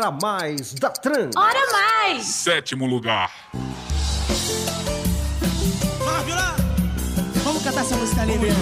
Hora Mais da Trans. Hora Mais! 7º lugar. Vamos cantar essa música linda.